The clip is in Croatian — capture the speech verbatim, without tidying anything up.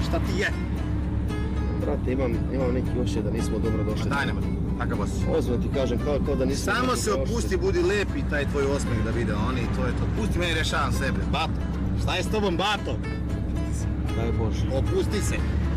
kažeš šta ti je. Brate, imam, imam neki osjećaj da nismo dobro došli. Pa daj nema, takav osjećaj. Ozbiljno ti kažem, kao, kao da nismo Samo se opusti, budi lepi taj tvoj osmeh da vide oni i to je to. Pusti meni, rešavam sebe. Bato, šta je s tobom, Bato? Daj Bože. Opusti se.